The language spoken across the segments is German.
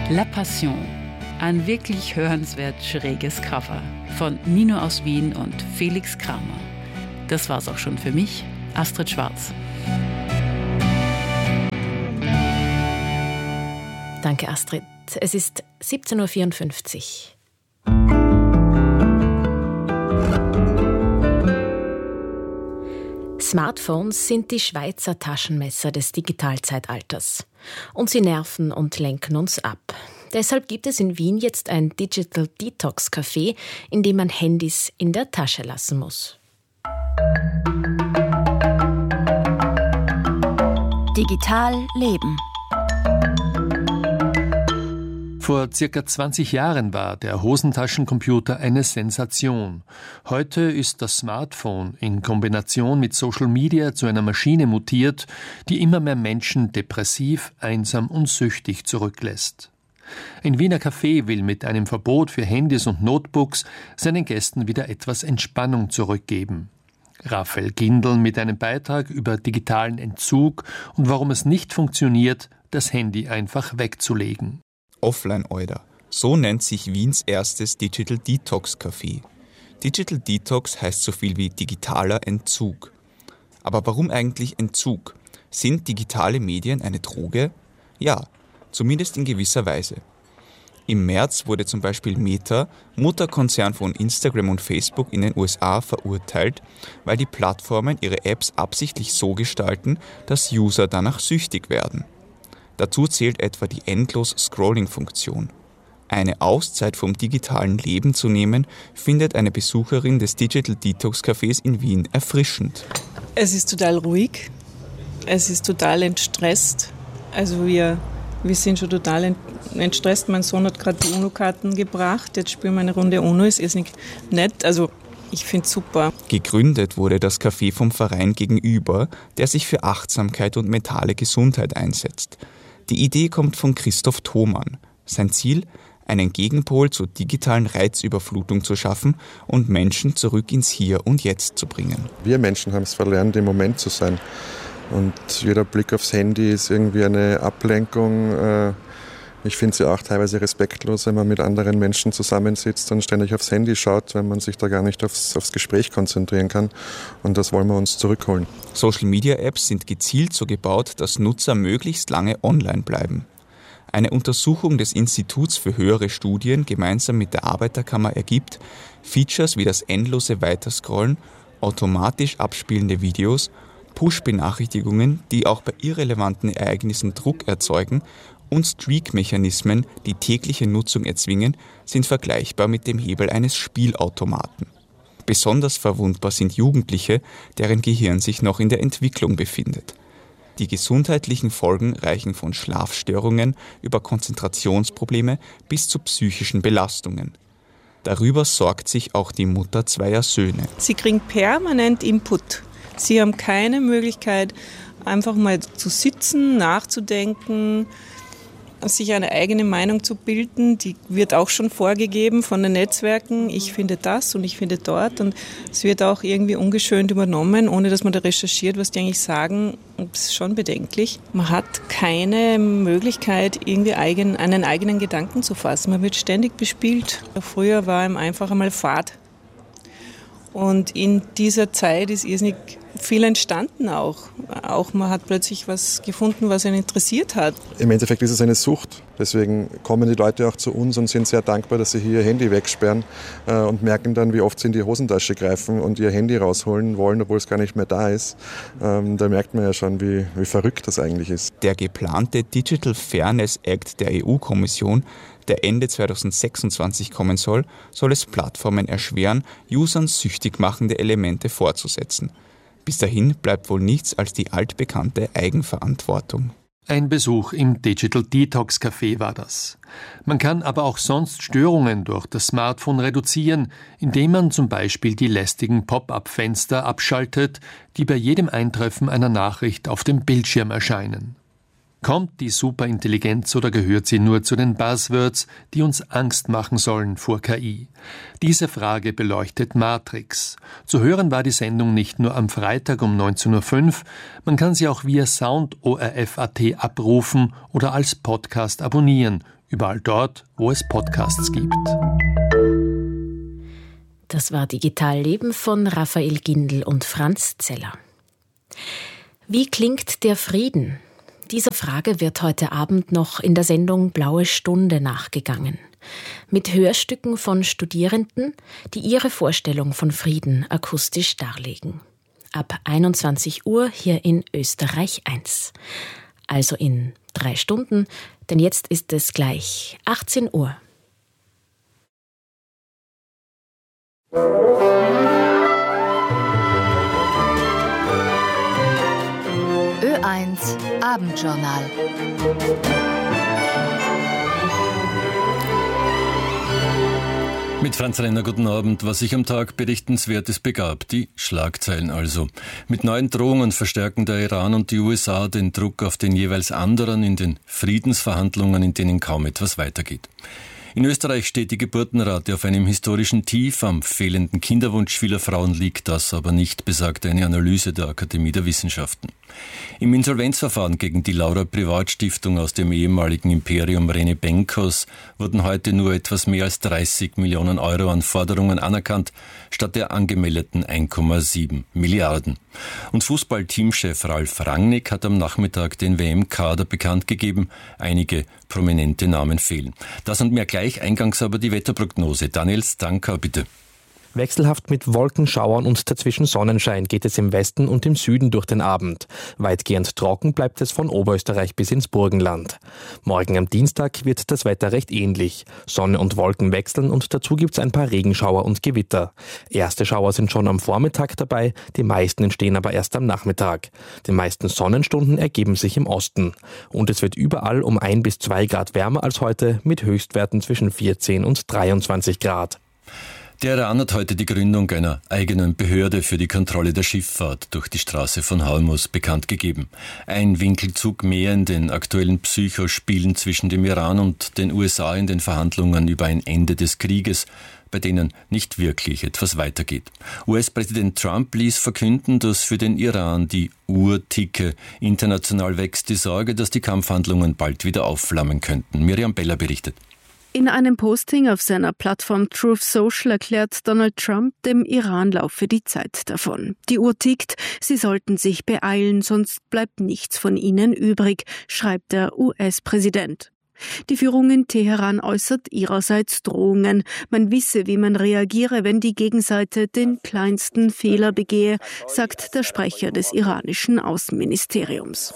La Passion. Ein wirklich hörenswert schräges Cover von Nino aus Wien und Felix Kramer. Das war's auch schon für mich, Astrid Schwarz. Danke, Astrid. Es ist 17.54 Uhr. Smartphones sind die Schweizer Taschenmesser des Digitalzeitalters. Und sie nerven und lenken uns ab. Deshalb gibt es in Wien jetzt ein Digital Detox Café, in dem man Handys in der Tasche lassen muss. Digital leben. Vor circa 20 Jahren war der Hosentaschencomputer eine Sensation. Heute ist das Smartphone in Kombination mit Social Media zu einer Maschine mutiert, die immer mehr Menschen depressiv, einsam und süchtig zurücklässt. Ein Wiener Café will mit einem Verbot für Handys und Notebooks seinen Gästen wieder etwas Entspannung zurückgeben. Raphael Gindl mit einem Beitrag über digitalen Entzug und warum es nicht funktioniert, das Handy einfach wegzulegen. Offline-Order. So nennt sich Wiens erstes Digital Detox Café. Digital Detox heißt so viel wie digitaler Entzug. Aber warum eigentlich Entzug? Sind digitale Medien eine Droge? Ja, zumindest in gewisser Weise. Im März wurde zum Beispiel Meta, Mutterkonzern von Instagram und Facebook in den USA, verurteilt, weil die Plattformen ihre Apps absichtlich so gestalten, dass User danach süchtig werden. Dazu zählt etwa die Endlos-Scrolling-Funktion. Eine Auszeit vom digitalen Leben zu nehmen, findet eine Besucherin des Digital Detox Cafés in Wien erfrischend. Es ist total ruhig, es ist total entstresst. Also wir sind schon total entstresst. Mein Sohn hat gerade die UNO-Karten gebracht, jetzt spielen wir eine Runde UNO, ist nicht nett. Also ich finde es super. Gegründet wurde das Café vom Verein Gegenüber, der sich für Achtsamkeit und mentale Gesundheit einsetzt. Die Idee kommt von Christoph Thomann. Sein Ziel, einen Gegenpol zur digitalen Reizüberflutung zu schaffen und Menschen zurück ins Hier und Jetzt zu bringen. Wir Menschen haben es verlernt, im Moment zu sein. Und jeder Blick aufs Handy ist irgendwie eine Ablenkung. Ich finde es ja auch teilweise respektlos, wenn man mit anderen Menschen zusammensitzt und ständig aufs Handy schaut, wenn man sich da gar nicht aufs Gespräch konzentrieren kann. Und das wollen wir uns zurückholen. Social-Media-Apps sind gezielt so gebaut, dass Nutzer möglichst lange online bleiben. Eine Untersuchung des Instituts für höhere Studien gemeinsam mit der Arbeiterkammer ergibt, Features wie das endlose Weiterscrollen, automatisch abspielende Videos, Push-Benachrichtigungen, die auch bei irrelevanten Ereignissen Druck erzeugen, und Streak-Mechanismen, die tägliche Nutzung erzwingen, sind vergleichbar mit dem Hebel eines Spielautomaten. Besonders verwundbar sind Jugendliche, deren Gehirn sich noch in der Entwicklung befindet. Die gesundheitlichen Folgen reichen von Schlafstörungen über Konzentrationsprobleme bis zu psychischen Belastungen. Darüber sorgt sich auch die Mutter zweier Söhne. Sie kriegen permanent Input. Sie haben keine Möglichkeit, einfach mal zu sitzen, nachzudenken, sich eine eigene Meinung zu bilden. Die wird auch schon vorgegeben von den Netzwerken. Ich finde das und ich finde dort. Und es wird auch irgendwie ungeschönt übernommen, ohne dass man da recherchiert, was die eigentlich sagen. Das ist schon bedenklich. Man hat keine Möglichkeit, irgendwie einen eigenen Gedanken zu fassen. Man wird ständig bespielt. Früher war ihm einfach einmal Fahrt. Und in dieser Zeit ist irrsinnig viel entstanden auch. Auch man hat plötzlich was gefunden, was ihn interessiert hat. Im Endeffekt ist es eine Sucht. Deswegen kommen die Leute auch zu uns und sind sehr dankbar, dass sie hier ihr Handy wegsperren und merken dann, wie oft sie in die Hosentasche greifen und ihr Handy rausholen wollen, obwohl es gar nicht mehr da ist. Da merkt man ja schon, wie verrückt das eigentlich ist. Der geplante Digital Fairness Act der EU-Kommission, der Ende 2026 kommen soll es Plattformen erschweren, Usern süchtig machende Elemente fortzusetzen. Bis dahin bleibt wohl nichts als die altbekannte Eigenverantwortung. Ein Besuch im Digital Detox Café war das. Man kann aber auch sonst Störungen durch das Smartphone reduzieren, indem man zum Beispiel die lästigen Pop-up-Fenster abschaltet, die bei jedem Eintreffen einer Nachricht auf dem Bildschirm erscheinen. Kommt die Superintelligenz oder gehört sie nur zu den Buzzwords, die uns Angst machen sollen vor KI? Diese Frage beleuchtet Matrix. Zu hören war die Sendung nicht nur am Freitag um 19.05 Uhr, man kann sie auch via Sound ORF.at abrufen oder als Podcast abonnieren, Überall dort, wo es Podcasts gibt. Das war Digital Leben von Raphael Gindel und Franz Zeller. Wie klingt der Frieden? Dieser Frage wird heute Abend noch in der Sendung Blaue Stunde nachgegangen. Mit Hörstücken von Studierenden, die ihre Vorstellung von Frieden akustisch darlegen. Ab 21 Uhr hier in Österreich 1. Also in 3 Stunden, denn jetzt ist es gleich 18 Uhr. Ö1 Abendjournal. Mit Franz Renner, guten Abend. Was sich am Tag Berichtenswertes begab, die Schlagzeilen also. Mit neuen Drohungen verstärken der Iran und die USA den Druck auf den jeweils anderen in den Friedensverhandlungen, in denen kaum etwas weitergeht. In Österreich steht die Geburtenrate auf einem historischen Tief. Am fehlenden Kinderwunsch vieler Frauen liegt das aber nicht, besagte eine Analyse der Akademie der Wissenschaften. Im Insolvenzverfahren gegen die Laura Privatstiftung aus dem ehemaligen Imperium Rene Benkos wurden heute nur etwas mehr als 30 Millionen Euro an Forderungen anerkannt, statt der angemeldeten 1,7 Milliarden. Und Fußballteamchef Ralf Rangnick hat am Nachmittag den WM-Kader bekannt gegeben. Einige prominente Namen fehlen. Das und mehr gleich, eingangs aber die Wetterprognose. Daniel Stanka, bitte. Wechselhaft mit Wolkenschauern und dazwischen Sonnenschein geht es im Westen und im Süden durch den Abend. Weitgehend trocken bleibt es von Oberösterreich bis ins Burgenland. Morgen am Dienstag wird das Wetter recht ähnlich. Sonne und Wolken wechseln und dazu gibt's ein paar Regenschauer und Gewitter. Erste Schauer sind schon am Vormittag dabei, die meisten entstehen aber erst am Nachmittag. Die meisten Sonnenstunden ergeben sich im Osten. Und es wird überall um 1 bis 2 Grad wärmer als heute, mit Höchstwerten zwischen 14 und 23 Grad. Der Iran hat heute die Gründung einer eigenen Behörde für die Kontrolle der Schifffahrt durch die Straße von Hormuz bekannt gegeben. Ein Winkelzug mehr in den aktuellen Psychospielen zwischen dem Iran und den USA in den Verhandlungen über ein Ende des Krieges, bei denen nicht wirklich etwas weitergeht. US-Präsident Trump ließ verkünden, dass für den Iran die Uhr ticke. International wächst die Sorge, dass die Kampfhandlungen bald wieder aufflammen könnten. Miriam Beller berichtet. In einem Posting auf seiner Plattform Truth Social erklärt Donald Trump, dem Iran laufe die Zeit davon. Die Uhr tickt, sie sollten sich beeilen, sonst bleibt nichts von ihnen übrig, schreibt der US-Präsident. Die Führung in Teheran äußert ihrerseits Drohungen. Man wisse, wie man reagiere, wenn die Gegenseite den kleinsten Fehler begehe, sagt der Sprecher des iranischen Außenministeriums.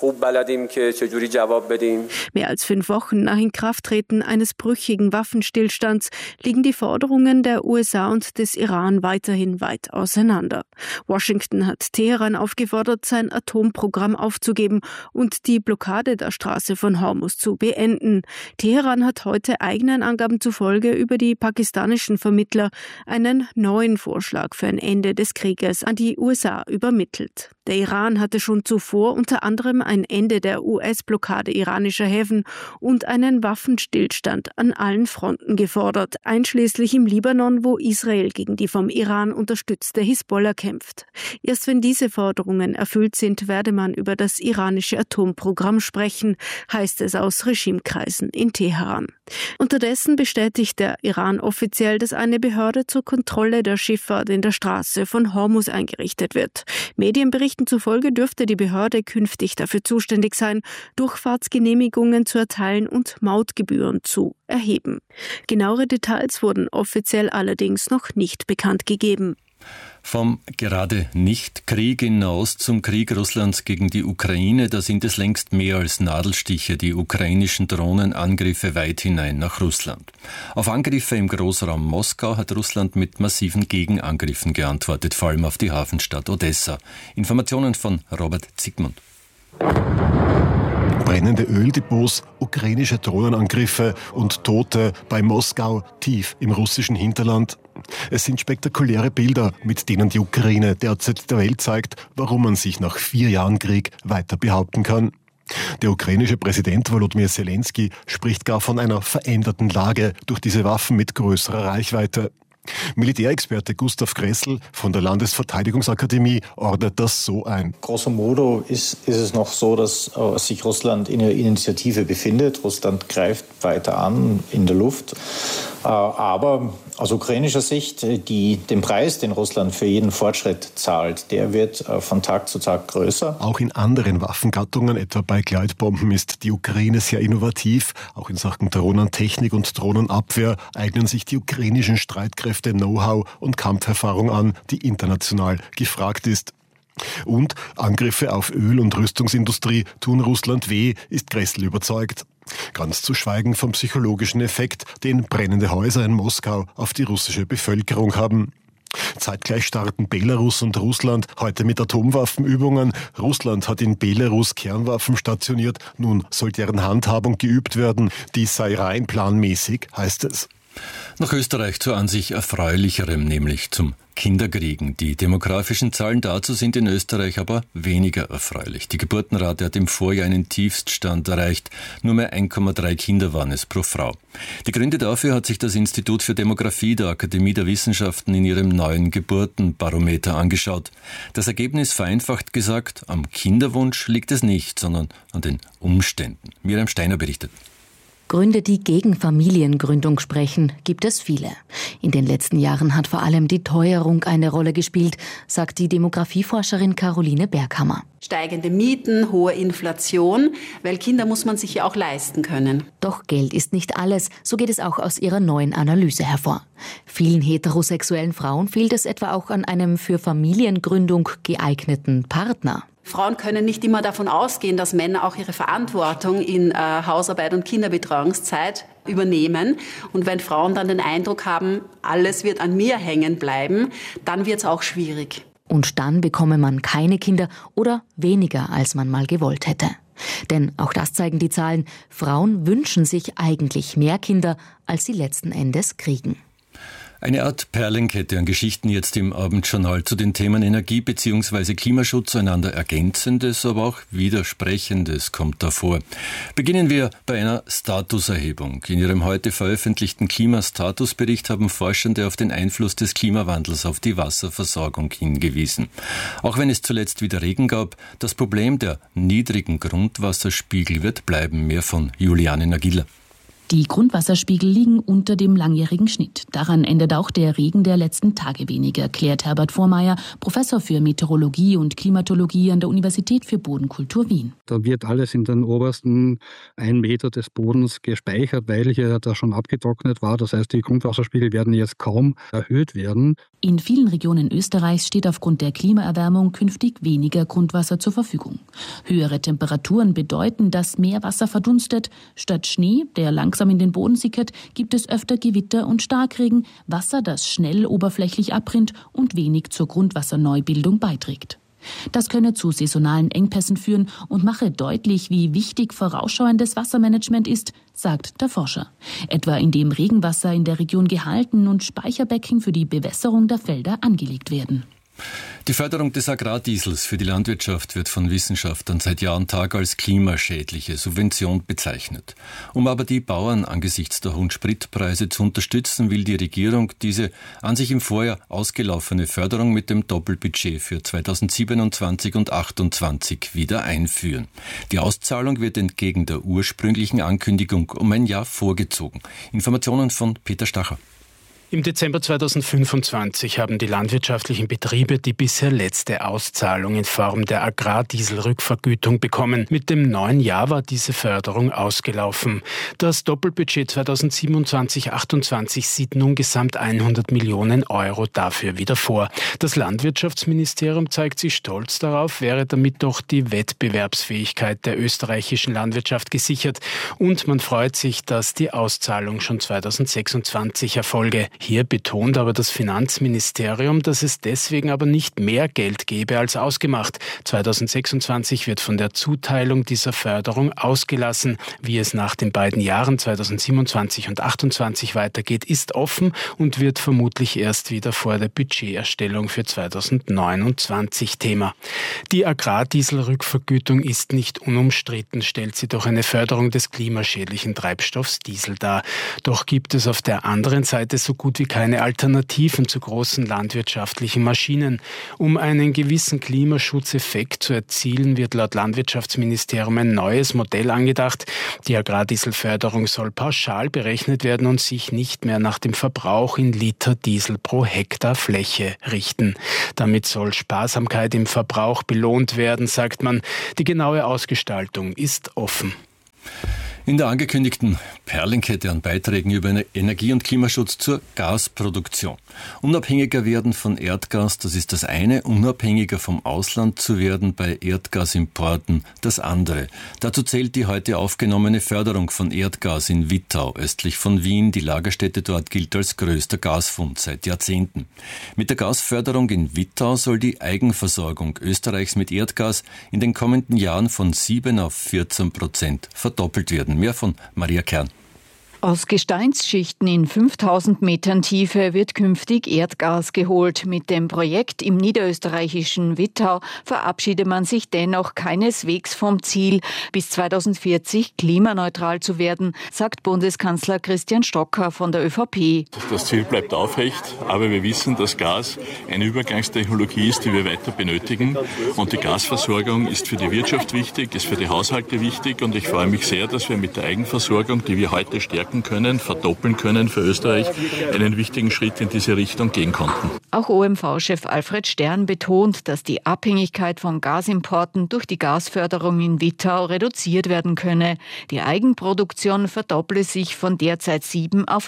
Mehr als 5 Wochen nach Inkrafttreten eines brüchigen Waffenstillstands liegen die Forderungen der USA und des Iran weiterhin weit auseinander. Washington hat Teheran aufgefordert, sein Atomprogramm aufzugeben und die Blockade der Straße von Hormuz zu beenden. Teheran hat heute eigenen Angaben zufolge über die pakistanischen Vermittler einen neuen Vorschlag für ein Ende des Krieges an die USA übermittelt. Der Iran hatte schon zuvor unter anderem ein Ende der US-Blockade iranischer Häfen und einen Waffenstillstand an allen Fronten gefordert, einschließlich im Libanon, wo Israel gegen die vom Iran unterstützte Hisbollah kämpft. Erst wenn diese Forderungen erfüllt sind, werde man über das iranische Atomprogramm sprechen, heißt es aus Regimekreisen in Teheran. Unterdessen bestätigt der Iran offiziell, dass eine Behörde zur Kontrolle der Schifffahrt in der Straße von Hormuz eingerichtet wird. Medienberichten zufolge dürfte die Behörde künftig dafür zuständig sein, Durchfahrtsgenehmigungen zu erteilen und Mautgebühren zu erheben. Genauere Details wurden offiziell allerdings noch nicht bekannt gegeben. Vom gerade Nicht-Krieg hinaus zum Krieg Russlands gegen die Ukraine, da sind es längst mehr als Nadelstiche, die ukrainischen Drohnenangriffe weit hinein nach Russland. Auf Angriffe im Großraum Moskau hat Russland mit massiven Gegenangriffen geantwortet, vor allem auf die Hafenstadt Odessa. Informationen von Robert Zygmunt. Brennende Öldepots, ukrainische Drohnenangriffe und Tote bei Moskau, tief im russischen Hinterland. Es sind spektakuläre Bilder, mit denen die Ukraine derzeit der Welt zeigt, warum man sich nach 4 Jahren Krieg weiter behaupten kann. Der ukrainische Präsident Volodymyr Zelensky spricht gar von einer veränderten Lage durch diese Waffen mit größerer Reichweite. Militärexperte Gustav Gressel von der Landesverteidigungsakademie ordnet das so ein. Grosso modo ist es noch so, dass sich Russland in der Initiative befindet. Russland greift weiter an in der Luft. Aber aus ukrainischer Sicht, den Preis, den Russland für jeden Fortschritt zahlt, der wird von Tag zu Tag größer. Auch in anderen Waffengattungen, etwa bei Gleitbomben, ist die Ukraine sehr innovativ. Auch in Sachen Drohnentechnik und Drohnenabwehr eignen sich die ukrainischen Streitkräfte Know-how und Kampferfahrung an, die international gefragt ist. Und Angriffe auf Öl- und Rüstungsindustrie tun Russland weh, ist Gressel überzeugt. Ganz zu schweigen vom psychologischen Effekt, den brennende Häuser in Moskau auf die russische Bevölkerung haben. Zeitgleich starten Belarus und Russland heute mit Atomwaffenübungen. Russland hat in Belarus Kernwaffen stationiert. Nun soll deren Handhabung geübt werden. Dies sei rein planmäßig, heißt es. Nach Österreich zu an sich Erfreulicherem, nämlich zum Kinderkriegen. Die demografischen Zahlen dazu sind in Österreich aber weniger erfreulich. Die Geburtenrate hat im Vorjahr einen Tiefststand erreicht. Nur mehr 1,3 Kinder waren es pro Frau. Die Gründe dafür hat sich das Institut für Demografie der Akademie der Wissenschaften in ihrem neuen Geburtenbarometer angeschaut. Das Ergebnis, vereinfacht gesagt, am Kinderwunsch liegt es nicht, sondern an den Umständen. Miriam Steiner berichtet. Gründe, die gegen Familiengründung sprechen, gibt es viele. In den letzten Jahren hat vor allem die Teuerung eine Rolle gespielt, sagt die Demografieforscherin Caroline Berghammer. Steigende Mieten, hohe Inflation, weil Kinder muss man sich ja auch leisten können. Doch Geld ist nicht alles, so geht es auch aus ihrer neuen Analyse hervor. Vielen heterosexuellen Frauen fehlt es etwa auch an einem für Familiengründung geeigneten Partner. Frauen können nicht immer davon ausgehen, dass Männer auch ihre Verantwortung in Hausarbeit und Kinderbetreuungszeit übernehmen. Und wenn Frauen dann den Eindruck haben, alles wird an mir hängen bleiben, dann wird es auch schwierig. Und dann bekomme man keine Kinder oder weniger, als man mal gewollt hätte. Denn auch das zeigen die Zahlen, Frauen wünschen sich eigentlich mehr Kinder, als sie letzten Endes kriegen. Eine Art Perlenkette an Geschichten jetzt im Abendjournal zu den Themen Energie bzw. Klimaschutz, einander Ergänzendes, aber auch Widersprechendes kommt davor. Beginnen wir bei einer Statuserhebung. In ihrem heute veröffentlichten Klimastatusbericht haben Forschende auf den Einfluss des Klimawandels auf die Wasserversorgung hingewiesen. Auch wenn es zuletzt wieder Regen gab, das Problem der niedrigen Grundwasserspiegel wird bleiben. Mehr von Juliane Nagila. Die Grundwasserspiegel liegen unter dem langjährigen Schnitt. Daran ändert auch der Regen der letzten Tage wenig, erklärt Herbert Vormeier, Professor für Meteorologie und Klimatologie an der Universität für Bodenkultur Wien. Da wird alles in den obersten 1 Meter des Bodens gespeichert, weil hier da schon abgetrocknet war. Das heißt, die Grundwasserspiegel werden jetzt kaum erhöht werden. In vielen Regionen Österreichs steht aufgrund der Klimaerwärmung künftig weniger Grundwasser zur Verfügung. Höhere Temperaturen bedeuten, dass mehr Wasser verdunstet. Statt Schnee, der langsam in den Boden sickert, gibt es öfter Gewitter und Starkregen, Wasser, das schnell oberflächlich abrinnt und wenig zur Grundwasserneubildung beiträgt. Das könne zu saisonalen Engpässen führen und mache deutlich, wie wichtig vorausschauendes Wassermanagement ist, sagt der Forscher. Etwa indem Regenwasser in der Region gehalten und Speicherbecken für die Bewässerung der Felder angelegt werden. Die Förderung des Agrardiesels für die Landwirtschaft wird von Wissenschaftlern seit Jahr und Tag als klimaschädliche Subvention bezeichnet. Um aber die Bauern angesichts der hohen Spritpreise zu unterstützen, will die Regierung diese an sich im Vorjahr ausgelaufene Förderung mit dem Doppelbudget für 2027 und 2028 wieder einführen. Die Auszahlung wird entgegen der ursprünglichen Ankündigung um ein Jahr vorgezogen. Informationen von Peter Stacher. Im Dezember 2025 haben die landwirtschaftlichen Betriebe die bisher letzte Auszahlung in Form der Agrardieselrückvergütung bekommen. Mit dem neuen Jahr war diese Förderung ausgelaufen. Das Doppelbudget 2027-28 sieht nun gesamt 100 Millionen Euro dafür wieder vor. Das Landwirtschaftsministerium zeigt sich stolz darauf, wäre damit doch die Wettbewerbsfähigkeit der österreichischen Landwirtschaft gesichert. Und man freut sich, dass die Auszahlung schon 2026 erfolge. Hier betont aber das Finanzministerium, dass es deswegen aber nicht mehr Geld gebe als ausgemacht. 2026 wird von der Zuteilung dieser Förderung ausgelassen. Wie es nach den beiden Jahren 2027 und 2028 weitergeht, ist offen und wird vermutlich erst wieder vor der Budgeterstellung für 2029 Thema. Die Agrardieselrückvergütung ist nicht unumstritten, stellt sie doch eine Förderung des klimaschädlichen Treibstoffs Diesel dar. Doch gibt es auf der anderen Seite so gut gut wie keine Alternativen zu großen landwirtschaftlichen Maschinen. Um einen gewissen Klimaschutzeffekt zu erzielen, wird laut Landwirtschaftsministerium ein neues Modell angedacht. Die Agrardieselförderung soll pauschal berechnet werden und sich nicht mehr nach dem Verbrauch in Liter Diesel pro Hektar Fläche richten. Damit soll Sparsamkeit im Verbrauch belohnt werden, sagt man. Die genaue Ausgestaltung ist offen. In der angekündigten Perlenkette an Beiträgen über Energie- und Klimaschutz zur Gasproduktion. Unabhängiger werden von Erdgas, das ist das eine, unabhängiger vom Ausland zu werden bei Erdgasimporten das andere. Dazu zählt die heute aufgenommene Förderung von Erdgas in Wittau, östlich von Wien. Die Lagerstätte dort gilt als größter Gasfund seit Jahrzehnten. Mit der Gasförderung in Wittau soll die Eigenversorgung Österreichs mit Erdgas in den kommenden Jahren von 7 auf 14% verdoppelt werden. Mehr von Maria Kern. Aus Gesteinsschichten in 5000 Metern Tiefe wird künftig Erdgas geholt. Mit dem Projekt im niederösterreichischen Wittau verabschiedet man sich dennoch keineswegs vom Ziel, bis 2040 klimaneutral zu werden, sagt Bundeskanzler Christian Stocker von der ÖVP. Das Ziel bleibt aufrecht, aber wir wissen, dass Gas eine Übergangstechnologie ist, die wir weiter benötigen. Und die Gasversorgung ist für die Wirtschaft wichtig, ist für die Haushalte wichtig. Und ich freue mich sehr, dass wir mit der Eigenversorgung, die wir heute stärken können, verdoppeln können für Österreich, einen wichtigen Schritt in diese Richtung gehen konnten. Auch OMV-Chef Alfred Stern betont, dass die Abhängigkeit von Gasimporten durch die Gasförderung in Wittau reduziert werden könne. Die Eigenproduktion verdopple sich von derzeit 7 auf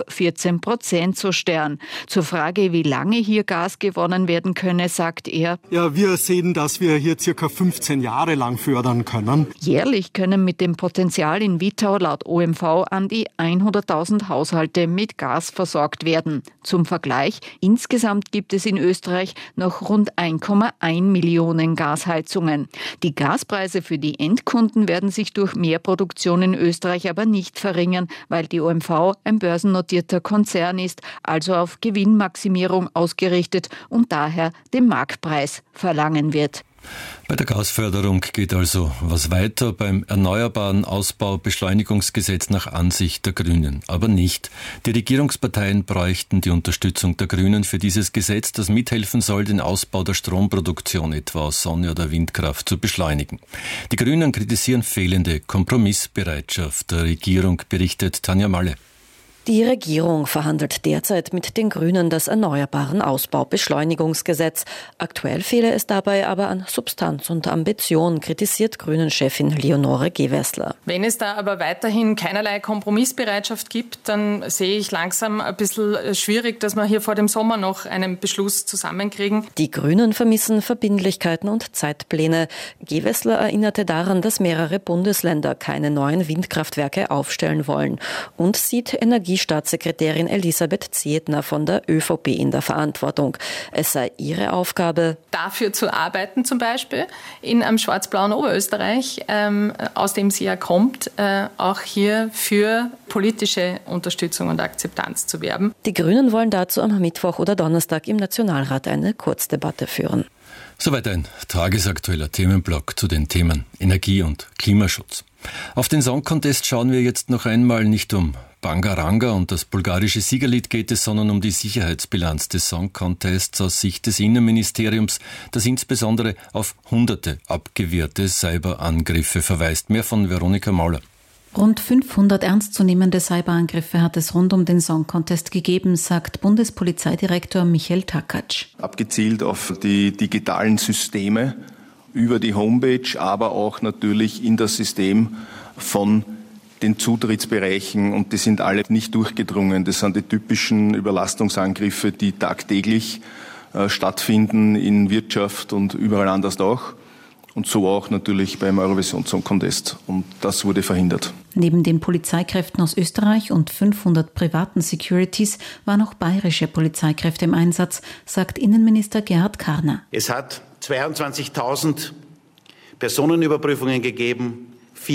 14%, so Stern. Zur Frage, wie lange hier Gas gewonnen werden könne, sagt er: Ja, wir sehen, dass wir hier circa 15 Jahre lang fördern können. Jährlich können mit dem Potenzial in Wittau laut OMV an die 100.000 Haushalte mit Gas versorgt werden. Zum Vergleich, insgesamt gibt es in Österreich noch rund 1,1 Millionen Gasheizungen. Die Gaspreise für die Endkunden werden sich durch mehr Produktion in Österreich aber nicht verringern, weil die OMV ein börsennotierter Konzern ist, also auf Gewinnmaximierung ausgerichtet und daher den Marktpreis verlangen wird. Bei der Gasförderung geht also was weiter beim Erneuerbaren Ausbaubeschleunigungsgesetz nach Ansicht der Grünen. Aber nicht. Die Regierungsparteien bräuchten die Unterstützung der Grünen für dieses Gesetz, das mithelfen soll, den Ausbau der Stromproduktion etwa aus Sonne- oder Windkraft zu beschleunigen. Die Grünen kritisieren fehlende Kompromissbereitschaft der Regierung, berichtet Tanja Malle. Die Regierung verhandelt derzeit mit den Grünen das Erneuerbaren Ausbaubeschleunigungsgesetz. Aktuell fehle es dabei aber an Substanz und Ambition, kritisiert Grünen-Chefin Leonore Gewessler. Wenn es da aber weiterhin keinerlei Kompromissbereitschaft gibt, dann sehe ich langsam ein bisschen schwierig, dass wir hier vor dem Sommer noch einen Beschluss zusammenkriegen. Die Grünen vermissen Verbindlichkeiten und Zeitpläne. Gewessler erinnerte daran, dass mehrere Bundesländer keine neuen Windkraftwerke aufstellen wollen und sieht Energiestaatssekretärin Elisabeth Zietner von der ÖVP in der Verantwortung. Es sei ihre Aufgabe, dafür zu arbeiten, zum Beispiel in einem schwarz-blauen Oberösterreich, aus dem sie ja kommt, auch hier für politische Unterstützung und Akzeptanz zu werben. Die Grünen wollen dazu am Mittwoch oder Donnerstag im Nationalrat eine Kurzdebatte führen. Soweit ein tagesaktueller Themenblock zu den Themen Energie und Klimaschutz. Auf den Song Contest schauen wir jetzt noch einmal. Nicht um Bangaranga und das bulgarische Siegerlied geht es, sondern um die Sicherheitsbilanz des Song Contests aus Sicht des Innenministeriums, das insbesondere auf hunderte abgewehrte Cyberangriffe verweist. Mehr von Veronika Mauler. Rund 500 ernstzunehmende Cyberangriffe hat es rund um den Song Contest gegeben, sagt Bundespolizeidirektor Michael Takacs. Abgezielt auf die digitalen Systeme über die Homepage, aber auch natürlich in das System von den Zutrittsbereichen, und die sind alle nicht durchgedrungen. Das sind die typischen Überlastungsangriffe, die tagtäglich stattfinden in Wirtschaft und überall anders auch. Und so auch natürlich beim Eurovision Song Contest. Und das wurde verhindert. Neben den Polizeikräften aus Österreich und 500 privaten Securities waren auch bayerische Polizeikräfte im Einsatz, sagt Innenminister Gerhard Karner. Es hat 22.000 Personenüberprüfungen gegeben,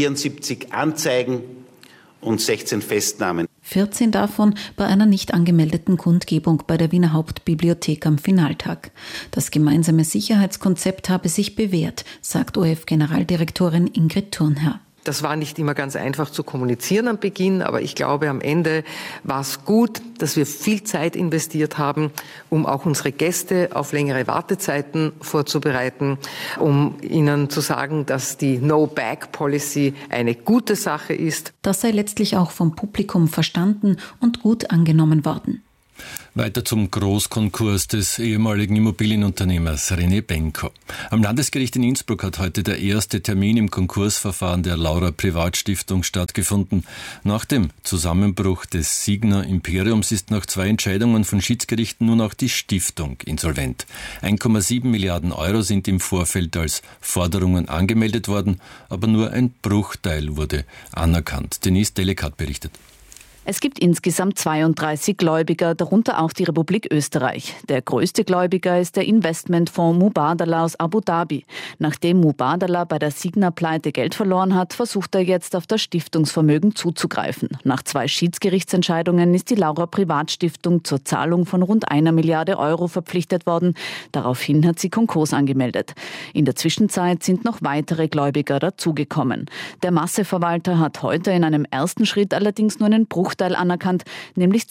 74 Anzeigen und 16 Festnahmen. 14 davon bei einer nicht angemeldeten Kundgebung bei der Wiener Hauptbibliothek am Finaltag. Das gemeinsame Sicherheitskonzept habe sich bewährt, sagt ORF-Generaldirektorin Ingrid Thurnherr. Das war nicht immer ganz einfach zu kommunizieren am Beginn, aber ich glaube, am Ende war es gut, dass wir viel Zeit investiert haben, um auch unsere Gäste auf längere Wartezeiten vorzubereiten, um ihnen zu sagen, dass die No-Bag-Policy eine gute Sache ist. Das sei letztlich auch vom Publikum verstanden und gut angenommen worden. Weiter zum Großkonkurs des ehemaligen Immobilienunternehmers René Benko. Am Landesgericht in Innsbruck hat heute der erste Termin im Konkursverfahren der Laura Privatstiftung stattgefunden. Nach dem Zusammenbruch des Signa Imperiums ist nach 2 Entscheidungen von Schiedsgerichten nun auch die Stiftung insolvent. 1,7 Milliarden Euro sind im Vorfeld als Forderungen angemeldet worden, aber nur ein Bruchteil wurde anerkannt. Denise Delekat berichtet. Es gibt insgesamt 32 Gläubiger, darunter auch die Republik Österreich. Der größte Gläubiger ist der Investmentfonds Mubadala aus Abu Dhabi. Nachdem Mubadala bei der Signa-Pleite Geld verloren hat, versucht er jetzt auf das Stiftungsvermögen zuzugreifen. Nach 2 Schiedsgerichtsentscheidungen ist die Laura Privatstiftung zur Zahlung von rund 1 Milliarde Euro verpflichtet worden. Daraufhin hat sie Konkurs angemeldet. In der Zwischenzeit sind noch weitere Gläubiger dazugekommen. Der Masseverwalter hat heute in einem ersten Schritt allerdings nur einen Bruchteil anerkannt, nämlich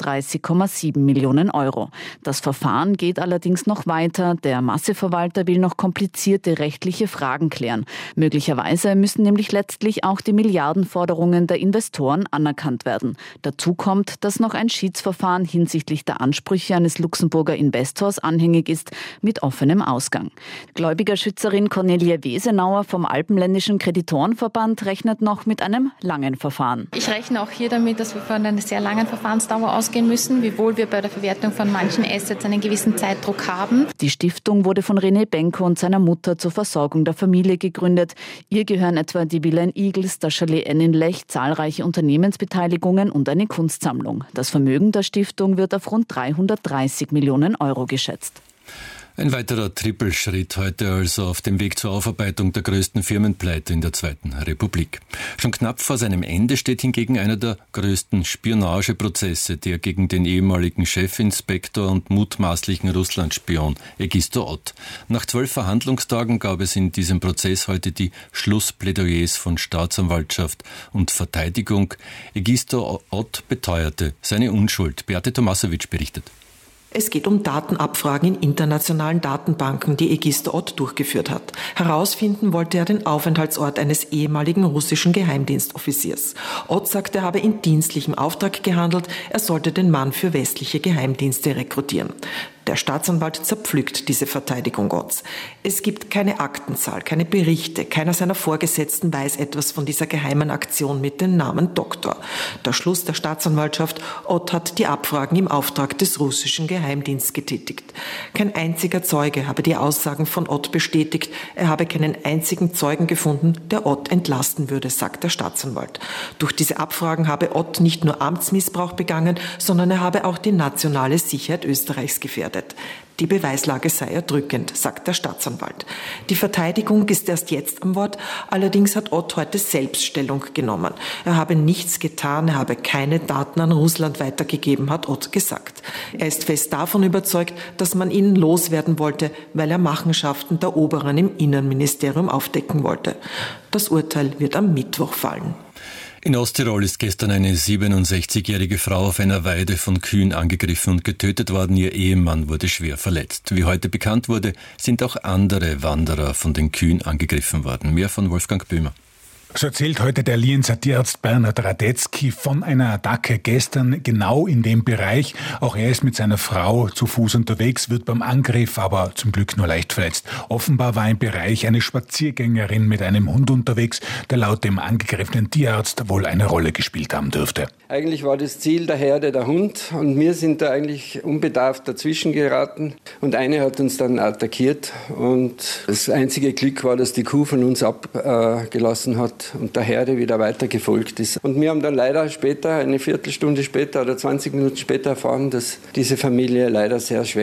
32,7 Millionen Euro. Das Verfahren geht allerdings noch weiter. Der Masseverwalter will noch komplizierte rechtliche Fragen klären. Möglicherweise müssen nämlich letztlich auch die Milliardenforderungen der Investoren anerkannt werden. Dazu kommt, dass noch ein Schiedsverfahren hinsichtlich der Ansprüche eines Luxemburger Investors anhängig ist, mit offenem Ausgang. Gläubigerschützerin Cornelia Wesenauer vom Alpenländischen Kreditorenverband rechnet noch mit einem langen Verfahren. Ich rechne auch hier damit, dass wir von einer sehr langen Verfahrensdauer ausgehen müssen, wiewohl wir bei der Verwertung von manchen Assets einen gewissen Zeitdruck haben. Die Stiftung wurde von René Benko und seiner Mutter zur Versorgung der Familie gegründet. Ihr gehören etwa die Villa in Igls, das Chalet N in Lech, zahlreiche Unternehmensbeteiligungen und eine Kunstsammlung. Das Vermögen der Stiftung wird auf rund 330 Millionen Euro geschätzt. Ein weiterer Trippelschritt heute also auf dem Weg zur Aufarbeitung der größten Firmenpleite in der Zweiten Republik. Schon knapp vor seinem Ende steht hingegen einer der größten Spionageprozesse, der gegen den ehemaligen Chefinspektor und mutmaßlichen Russlandspion Egisto Ott. Nach 12 Verhandlungstagen gab es in diesem Prozess heute die Schlussplädoyers von Staatsanwaltschaft und Verteidigung. Egisto Ott beteuerte seine Unschuld. Beate Tomasowitsch berichtet. Es geht um Datenabfragen in internationalen Datenbanken, die Egisto Ott durchgeführt hat. Herausfinden wollte er den Aufenthaltsort eines ehemaligen russischen Geheimdienstoffiziers. Ott sagte, er habe in dienstlichem Auftrag gehandelt, er sollte den Mann für westliche Geheimdienste rekrutieren. Der Staatsanwalt zerpflückt diese Verteidigung Otts. Es gibt keine Aktenzahl, keine Berichte, keiner seiner Vorgesetzten weiß etwas von dieser geheimen Aktion mit dem Namen Doktor. Der Schluss der Staatsanwaltschaft: Ott hat die Abfragen im Auftrag des russischen Geheimdienstes getätigt. Kein einziger Zeuge habe die Aussagen von Ott bestätigt. Er habe keinen einzigen Zeugen gefunden, der Ott entlasten würde, sagt der Staatsanwalt. Durch diese Abfragen habe Ott nicht nur Amtsmissbrauch begangen, sondern er habe auch die nationale Sicherheit Österreichs gefährdet. Die Beweislage sei erdrückend, sagt der Staatsanwalt. Die Verteidigung ist erst jetzt am Wort, allerdings hat Ott heute selbst Stellung genommen. Er habe nichts getan, er habe keine Daten an Russland weitergegeben, hat Ott gesagt. Er ist fest davon überzeugt, dass man ihn loswerden wollte, weil er Machenschaften der Oberen im Innenministerium aufdecken wollte. Das Urteil wird am Mittwoch fallen. In Osttirol ist gestern eine 67-jährige Frau auf einer Weide von Kühen angegriffen und getötet worden. Ihr Ehemann wurde schwer verletzt. Wie heute bekannt wurde, sind auch andere Wanderer von den Kühen angegriffen worden. Mehr von Wolfgang Böhmer. So erzählt heute der Lienzer Tierarzt Bernhard Radetzky von einer Attacke gestern genau in dem Bereich. Auch er ist mit seiner Frau zu Fuß unterwegs, wird beim Angriff aber zum Glück nur leicht verletzt. Offenbar war im Bereich eine Spaziergängerin mit einem Hund unterwegs, der laut dem angegriffenen Tierarzt wohl eine Rolle gespielt haben dürfte. Eigentlich war das Ziel der Herde der Hund und wir sind da eigentlich unbedarft dazwischen geraten und eine hat uns dann attackiert und das einzige Glück war, dass die Kuh von uns abgelassen hat und der Herde wieder weiter gefolgt ist. Und wir haben dann leider später, eine Viertelstunde später oder 20 Minuten später erfahren, dass diese Familie leider sehr schwer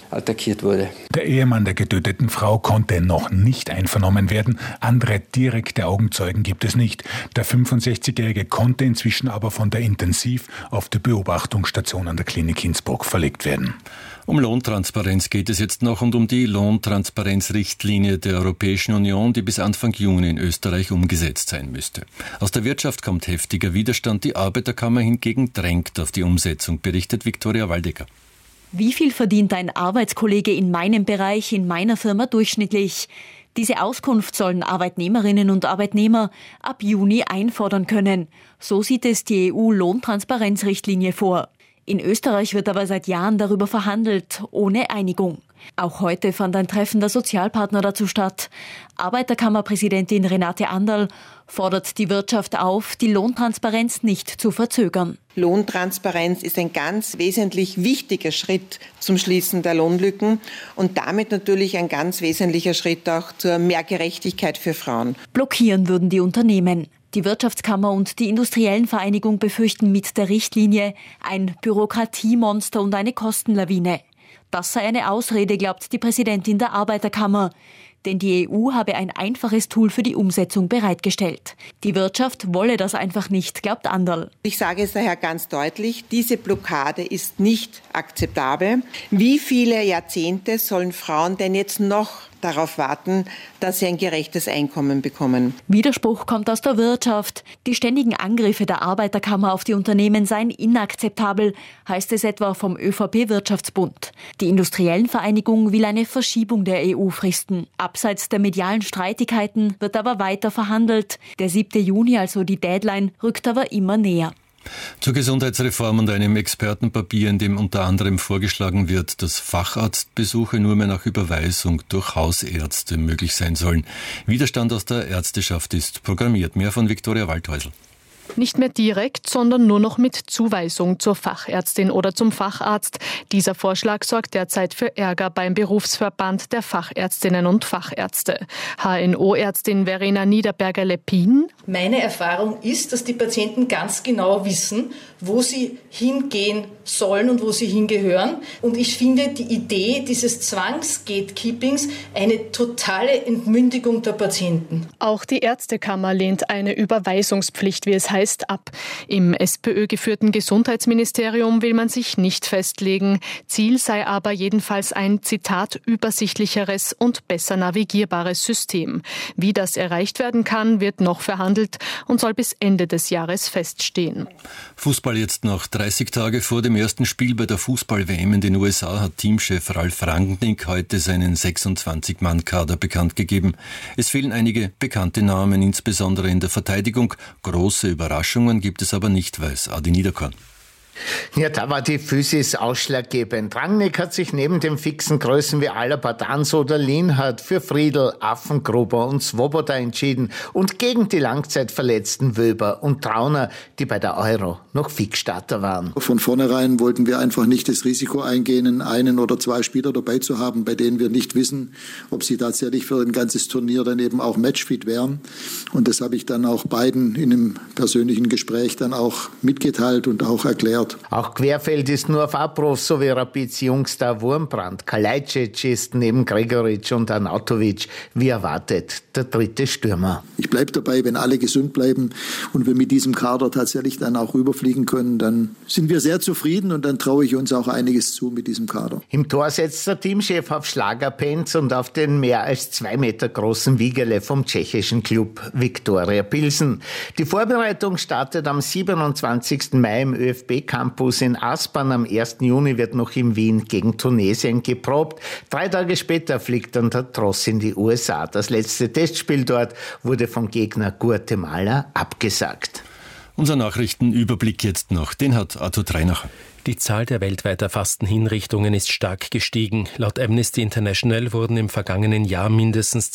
attackiert wurde. Der Ehemann der getöteten Frau konnte noch nicht einvernommen werden. Andere direkte Augenzeugen gibt es nicht. Der 65-Jährige konnte inzwischen aber von der Intensiv- auf die Beobachtungsstation an der Klinik Innsbruck verlegt werden. Um Lohntransparenz geht es jetzt noch und um die Lohntransparenzrichtlinie der Europäischen Union, die bis Anfang Juni in Österreich umgesetzt sein müsste. Aus der Wirtschaft kommt heftiger Widerstand, die Arbeiterkammer hingegen drängt auf die Umsetzung, berichtet Viktoria Waldecker. Wie viel verdient ein Arbeitskollege in meinem Bereich, in meiner Firma durchschnittlich? Diese Auskunft sollen Arbeitnehmerinnen und Arbeitnehmer ab Juni einfordern können. So sieht es die EU-Lohntransparenzrichtlinie vor. In Österreich wird aber seit Jahren darüber verhandelt, ohne Einigung. Auch heute fand ein Treffen der Sozialpartner dazu statt. Arbeiterkammerpräsidentin Renate Anderl fordert die Wirtschaft auf, die Lohntransparenz nicht zu verzögern. Lohntransparenz ist ein ganz wesentlich wichtiger Schritt zum Schließen der Lohnlücken und damit natürlich ein ganz wesentlicher Schritt auch zur mehr Gerechtigkeit für Frauen. Blockieren würden die Unternehmen. Die Wirtschaftskammer und die Industriellen Vereinigung befürchten mit der Richtlinie ein Bürokratiemonster und eine Kostenlawine. Das sei eine Ausrede, glaubt die Präsidentin der Arbeiterkammer. Denn die EU habe ein einfaches Tool für die Umsetzung bereitgestellt. Die Wirtschaft wolle das einfach nicht, glaubt Anderl. Ich sage es daher ganz deutlich, diese Blockade ist nicht akzeptabel. Wie viele Jahrzehnte sollen Frauen denn jetzt noch darauf warten, dass sie ein gerechtes Einkommen bekommen? Widerspruch kommt aus der Wirtschaft. Die ständigen Angriffe der Arbeiterkammer auf die Unternehmen seien inakzeptabel, heißt es etwa vom ÖVP-Wirtschaftsbund. Die Industriellen Vereinigung will eine Verschiebung der EU-Fristen. Abseits der medialen Streitigkeiten wird aber weiter verhandelt. Der 7. Juni, also die Deadline, rückt aber immer näher. Zur Gesundheitsreform und einem Expertenpapier, in dem unter anderem vorgeschlagen wird, dass Facharztbesuche nur mehr nach Überweisung durch Hausärzte möglich sein sollen. Widerstand aus der Ärzteschaft ist programmiert. Mehr von Viktoria Waldhäusl. Nicht mehr direkt, sondern nur noch mit Zuweisung zur Fachärztin oder zum Facharzt. Dieser Vorschlag sorgt derzeit für Ärger beim Berufsverband der Fachärztinnen und Fachärzte. HNO-Ärztin Verena Niederberger-Leppin. Meine Erfahrung ist, dass die Patienten ganz genau wissen, wo sie hingehen sollen und wo sie hingehören. Und ich finde die Idee dieses Zwangsgatekeepings eine totale Entmündigung der Patienten. Auch die Ärztekammer lehnt eine Überweisungspflicht, wie es heißt, ab. Im SPÖ-geführten Gesundheitsministerium will man sich nicht festlegen. Ziel sei aber jedenfalls ein, Zitat, übersichtlicheres und besser navigierbares System. Wie das erreicht werden kann, wird noch verhandelt und soll bis Ende des Jahres feststehen. Fußball jetzt noch. 30 Tage vor dem ersten Spiel bei der Fußball-WM in den USA hat Teamchef Ralf Rangnick heute seinen 26-Mann-Kader bekannt gegeben. Es fehlen einige bekannte Namen, insbesondere in der Verteidigung. Große Überraschungen gibt es aber nicht, weiß Adi Niederkorn. Ja, da war die Physis ausschlaggebend. Rangnick hat sich neben den fixen Größen wie Alaba, Danso oder Lienhardt für Friedl, Affengruber und Svoboda entschieden und gegen die langzeitverletzten Wöber und Trauner, die bei der Euro noch Fixstarter waren. Von vornherein wollten wir einfach nicht das Risiko eingehen, einen oder zwei Spieler dabei zu haben, bei denen wir nicht wissen, ob sie tatsächlich für ein ganzes Turnier dann eben auch matchfit wären. Und das habe ich dann auch beiden in einem persönlichen Gespräch dann auch mitgeteilt und auch erklärt. Auch Querfeld ist nur auf Abruf, so wie Rapids Jungstar Wurmbrand. Kalajdzic ist neben Gregoritsch und Arnautovic, wie erwartet, der dritte Stürmer. Ich bleibe dabei, wenn alle gesund bleiben und wir mit diesem Kader tatsächlich dann auch rüberfliegen können, dann sind wir sehr zufrieden und dann traue ich uns auch einiges zu mit diesem Kader. Im Tor setzt der Teamchef auf Schlagerpenz und auf den mehr als 2 Meter großen Wiegele vom tschechischen Klub Viktoria Pilsen. Die Vorbereitung startet am 27. Mai im ÖFB-Campus in Aspern. Am 1. Juni wird noch in Wien gegen Tunesien geprobt. 3 Tage später fliegt dann der Tross in die USA. Das letzte Testspiel dort wurde vom Gegner Guatemala abgesagt. Unser Nachrichtenüberblick jetzt noch, den hat Arthur Treinacher. Die Zahl der weltweit erfassten Hinrichtungen ist stark gestiegen. Laut Amnesty International wurden im vergangenen Jahr mindestens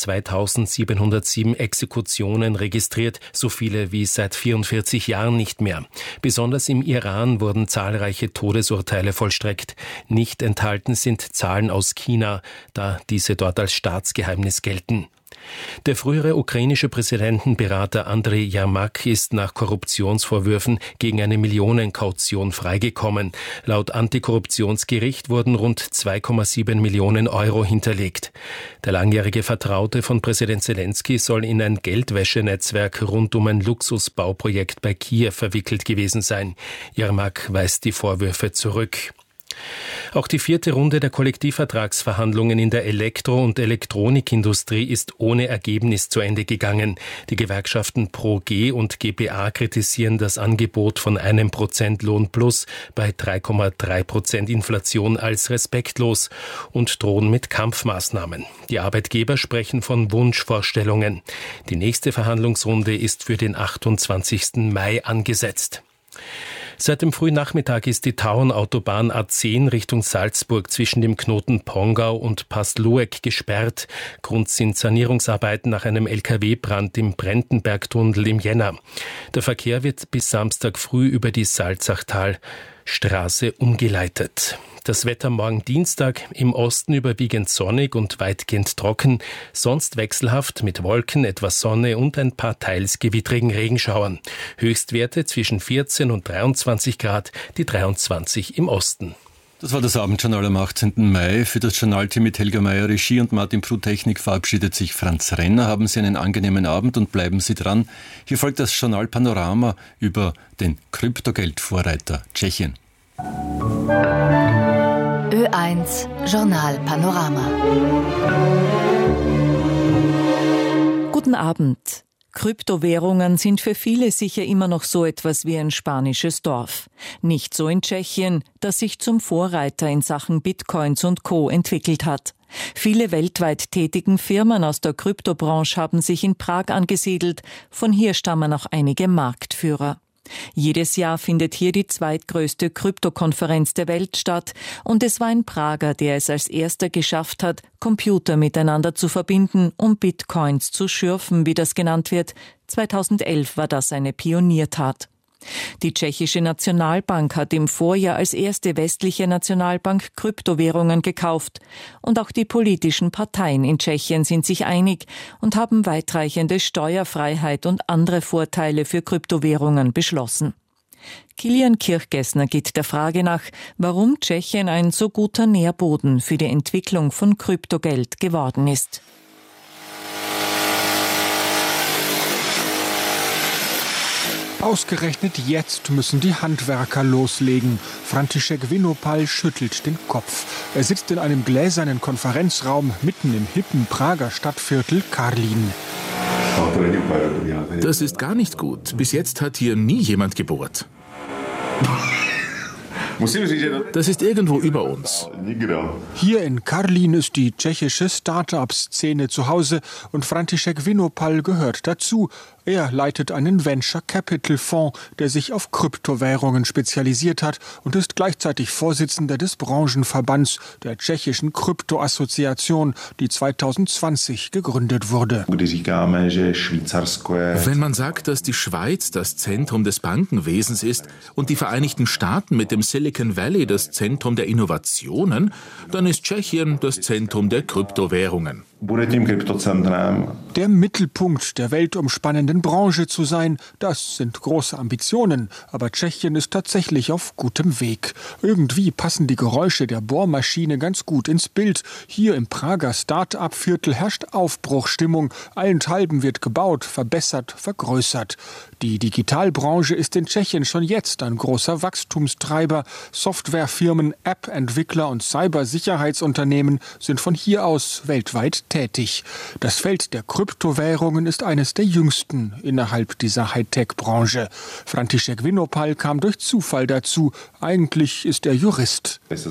2707 Exekutionen registriert, so viele wie seit 44 Jahren nicht mehr. Besonders im Iran wurden zahlreiche Todesurteile vollstreckt. Nicht enthalten sind Zahlen aus China, da diese dort als Staatsgeheimnis gelten. Der frühere ukrainische Präsidentenberater Andrei Jermak ist nach Korruptionsvorwürfen gegen eine Millionenkaution freigekommen. Laut Antikorruptionsgericht wurden rund 2,7 Millionen Euro hinterlegt. Der langjährige Vertraute von Präsident Zelensky soll in ein Geldwäschenetzwerk rund um ein Luxusbauprojekt bei Kiew verwickelt gewesen sein. Jermak weist die Vorwürfe zurück. Auch die 4. Runde der Kollektivvertragsverhandlungen in der Elektro- und Elektronikindustrie ist ohne Ergebnis zu Ende gegangen. Die Gewerkschaften ProG und GPA kritisieren das Angebot von 1% Lohn plus bei 3,3% Inflation als respektlos und drohen mit Kampfmaßnahmen. Die Arbeitgeber sprechen von Wunschvorstellungen. Die nächste Verhandlungsrunde ist für den 28. Mai angesetzt. Seit dem frühen Nachmittag ist die Tauernautobahn A10 Richtung Salzburg zwischen dem Knoten Pongau und Pastlueck gesperrt. Grund sind Sanierungsarbeiten nach einem LKW-Brand im Brentenbergtunnel im Jänner. Der Verkehr wird bis Samstag früh über die Salzachtalstraße umgeleitet. Das Wetter morgen Dienstag, im Osten überwiegend sonnig und weitgehend trocken, sonst wechselhaft mit Wolken, etwas Sonne und ein paar teils gewittrigen Regenschauern. Höchstwerte zwischen 14 und 23 Grad, die 23 im Osten. Das war das Abendjournal am 18. Mai. Für das Journalteam mit Helga Meyer Regie und Martin Pruh-Technik verabschiedet sich Franz Renner. Haben Sie einen angenehmen Abend und bleiben Sie dran. Hier folgt das Journal Panorama über den Kryptogeldvorreiter Tschechien. Ö1 Journal Panorama. Guten Abend. Kryptowährungen sind für viele sicher immer noch so etwas wie ein spanisches Dorf. Nicht so in Tschechien, das sich zum Vorreiter in Sachen Bitcoins und Co. entwickelt hat. Viele weltweit tätigen Firmen aus der Kryptobranche haben sich in Prag angesiedelt. Von hier stammen auch einige Marktführer. Jedes Jahr findet hier die zweitgrößte Kryptokonferenz der Welt statt und es war ein Prager, der es als erster geschafft hat, Computer miteinander zu verbinden, um Bitcoins zu schürfen, wie das genannt wird. 2011 war das eine Pioniertat. Die tschechische Nationalbank hat im Vorjahr als erste westliche Nationalbank Kryptowährungen gekauft. Und auch die politischen Parteien in Tschechien sind sich einig und haben weitreichende Steuerfreiheit und andere Vorteile für Kryptowährungen beschlossen. Kilian Kirchgessner geht der Frage nach, warum Tschechien ein so guter Nährboden für die Entwicklung von Kryptogeld geworden ist. Ausgerechnet jetzt müssen die Handwerker loslegen. František Vinopal schüttelt den Kopf. Er sitzt in einem gläsernen Konferenzraum mitten im hippen Prager Stadtviertel Karlín. Das ist gar nicht gut. Bis jetzt hat hier nie jemand gebohrt. Das ist irgendwo über uns. Hier in Karlín ist die tschechische Start-up-Szene zu Hause und František Vinopal gehört dazu. Er leitet einen Venture-Capital-Fonds, der sich auf Kryptowährungen spezialisiert hat und ist gleichzeitig Vorsitzender des Branchenverbands der tschechischen Krypto-Assoziation, die 2020 gegründet wurde. Wenn man sagt, dass die Schweiz das Zentrum des Bankenwesens ist und die Vereinigten Staaten mit dem Silicon Valley das Zentrum der Innovationen, dann ist Tschechien das Zentrum der Kryptowährungen. Der Mittelpunkt der weltumspannenden Branche zu sein, das sind große Ambitionen, aber Tschechien ist tatsächlich auf gutem Weg. Irgendwie passen die Geräusche der Bohrmaschine ganz gut ins Bild. Hier im Prager Start-up-Viertel herrscht Aufbruchstimmung. Allenthalben wird gebaut, verbessert, vergrößert. Die Digitalbranche ist in Tschechien schon jetzt ein großer Wachstumstreiber. Softwarefirmen, App-Entwickler und Cybersicherheitsunternehmen sind von hier aus weltweit tätig. Das Feld der Kryptowährungen ist eines der jüngsten innerhalb dieser Hightech-Branche. František Vinopal kam durch Zufall dazu. Eigentlich ist er Jurist. Ich